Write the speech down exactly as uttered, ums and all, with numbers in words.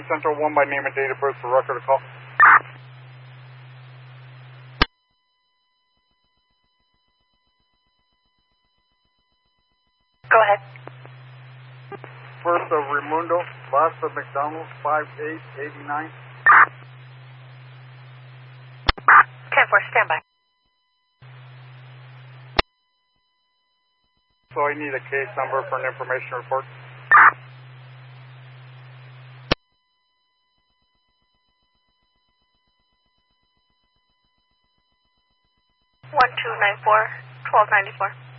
Team Central one by name and date of birth for record of call. Go ahead. First of Raimundo, last of McDonald, five eight eighty-nine. ten four, standby. So I need a case number for an information report. one two nine four, twelve ninety-four.